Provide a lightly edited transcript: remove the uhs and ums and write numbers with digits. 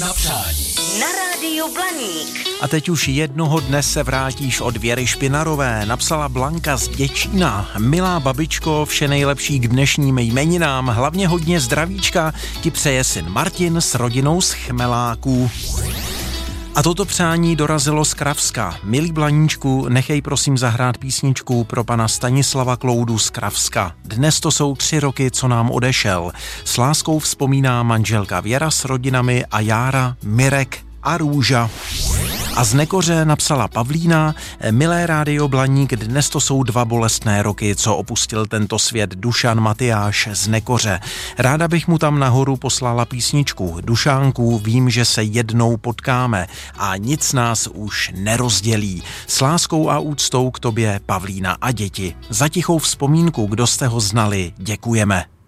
Na přání. Na rádiu Blaník. A teď už jednoho dne se vrátíš od Věry Špinarové, napsala Blanka z Děčína. Milá babičko, vše nejlepší k dnešním jmeninám, hlavně hodně zdravíčka ti přeje syn Martin s rodinou z Chmeláků. A toto přání dorazilo z Kravska. Milý Blaníčku, nechej prosím zahrát písničku pro pana Stanislava Kloudu z Kravska. Dnes to jsou 3 roky, co nám odešel. S láskou vzpomíná manželka Věra s rodinami a Jára, Mirek a Růža. A z Nekoře napsala Pavlína: milé rádio Blaník, dnes to jsou 2 bolestné roky, co opustil tento svět Dušan Matyáš z Nekoře. Ráda bych mu tam nahoru poslala písničku. Dušánku, vím, že se jednou potkáme a nic nás už nerozdělí. S láskou a úctou k tobě, Pavlína a děti. Za tichou vzpomínku, kdo jste ho znali, děkujeme.